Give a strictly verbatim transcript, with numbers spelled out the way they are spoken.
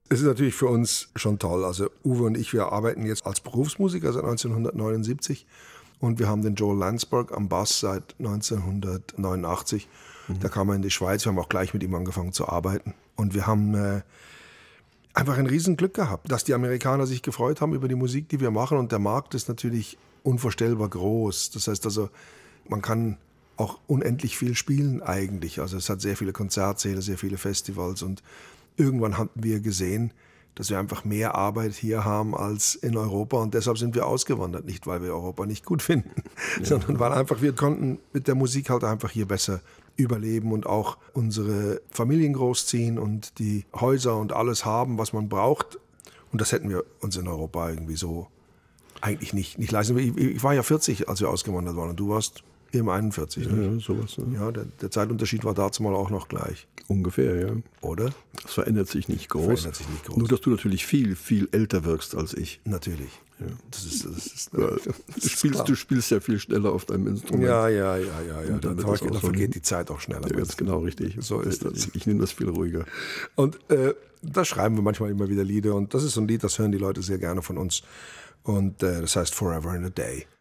Es ist natürlich für uns schon toll. Also Uwe und ich, wir arbeiten jetzt als Berufsmusiker seit neunzehnhundertneunundsiebzig und wir haben den Joel Landsberg am Bass seit neunzehnhundertneunundachtzig. Mhm. Da kam er in die Schweiz, wir haben auch gleich mit ihm angefangen zu arbeiten. Und wir haben äh, einfach ein Riesenglück gehabt, dass die Amerikaner sich gefreut haben über die Musik, die wir machen. Und der Markt ist natürlich unvorstellbar groß. Das heißt also, man kann auch unendlich viel spielen eigentlich. Also es hat sehr viele Konzertsäle, sehr viele Festivals und irgendwann hatten wir gesehen, dass wir einfach mehr Arbeit hier haben als in Europa und deshalb sind wir ausgewandert. Nicht, weil wir Europa nicht gut finden, ja. sondern weil einfach wir konnten mit der Musik halt einfach hier besser überleben und auch unsere Familien großziehen und die Häuser und alles haben, was man braucht. Und das hätten wir uns in Europa irgendwie so eigentlich nicht, nicht leisten. Ich, ich war ja vierzig, als wir ausgewandert waren und du warst eben einundvierzig. Ja, ja, sowas. Ne? Ja, der, der Zeitunterschied war dazu mal auch noch gleich. Ungefähr, ja. Oder? Das verändert sich nicht groß. Verändert sich nicht groß. Nur, dass du natürlich viel, viel älter wirkst als ich. Natürlich. Ja. Das ist, das ist, ja, das du, ist spielst, du spielst ja viel schneller auf deinem Instrument. Ja, ja, ja, ja. ja. Dann, dann, dann vergeht die Zeit auch schneller. Ja, ganz genau, richtig. So ist das. Ich, ich nehme das viel ruhiger. Und äh, da schreiben wir manchmal immer wieder Lieder. Und das ist so ein Lied, das hören die Leute sehr gerne von uns. Und äh, das heißt Forever in a Day.